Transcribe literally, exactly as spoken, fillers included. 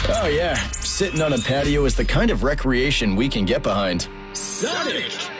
Oh yeah, sitting on a patio is the kind of recreation we can get behind. Sonic!